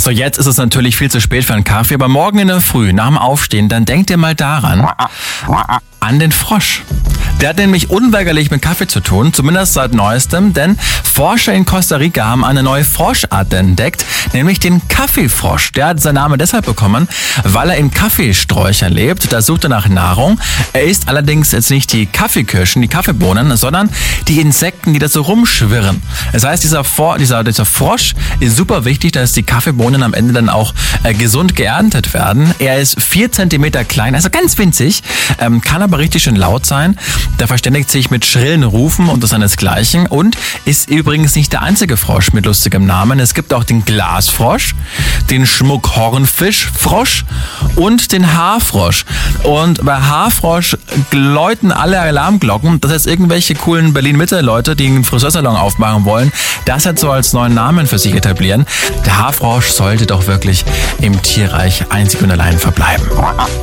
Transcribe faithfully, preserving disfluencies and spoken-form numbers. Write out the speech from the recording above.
So, jetzt ist es natürlich viel zu spät für einen Kaffee, aber morgen in der Früh nach dem Aufstehen, dann denkt ihr mal daran, an den Frosch. Der hat nämlich unweigerlich mit Kaffee zu tun, zumindest seit Neuestem, denn Forscher in Costa Rica haben eine neue Froschart entdeckt, nämlich den Kaffeefrosch. Der hat seinen Namen deshalb bekommen, weil er in Kaffeesträuchern lebt. Da sucht er nach Nahrung. Er isst allerdings jetzt nicht die Kaffeekirschen, die Kaffeebohnen, sondern die Insekten, die da so rumschwirren. Das heißt, dieser, For- dieser, dieser Frosch ist super wichtig, dass die Kaffeebohnen am Ende dann auch äh, gesund geerntet werden. Er ist vier Zentimeter klein, also ganz winzig, ähm, kann aber richtig schön laut sein. Der verständigt sich mit schrillen Rufen und das seinesgleichen und ist übrigens nicht der einzige Frosch mit lustigem Namen. Es gibt auch den Glasfrosch, den Schmuckhornfischfrosch und den Haarfrosch. Und bei Haarfrosch läuten alle Alarmglocken. Das heißt, irgendwelche coolen Berlin-Mitte-Leute, die einen Friseursalon aufmachen wollen, das jetzt so als neuen Namen für sich etablieren. Der Haarfrosch sollte doch wirklich im Tierreich einzig und allein verbleiben.